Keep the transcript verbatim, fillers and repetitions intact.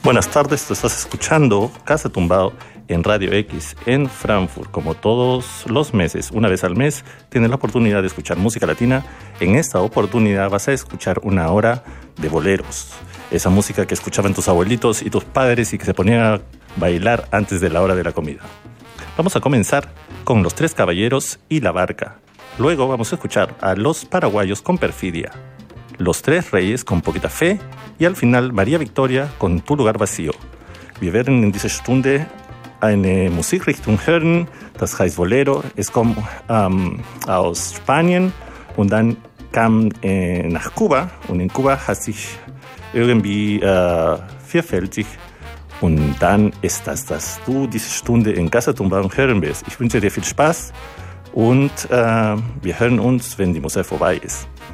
Buenas tardes, te estás escuchando Casa Tumbao en Radio X en Frankfurt. Como todos los meses, una vez al mes, tienes la oportunidad de escuchar música latina. En esta oportunidad vas a escuchar una hora de boleros. Esa música que escuchaban tus abuelitos y tus padres y que se ponían a bailar antes de la hora de la comida. Vamos a comenzar con Los Tres Caballeros y La Barca. Luego vamos a escuchar a Los Paraguayos con Perfidia, Los Tres Reyes con Poquita Fe y al final María Victoria con Tu Lugar Vacío. Wir werden in dieser Stunde eine Musikrichtung hören, das heißt Bolero. Es kommt ähm, aus Spanien und dann kam äh, nach Kuba und in Kuba hat sich irgendwie äh, vielfältig und dann ist das, dass du diese Stunde in Casa Tumbao hören wirst. Ich wünsche dir viel Spaß und äh, wir hören uns, wenn die Musik vorbei ist.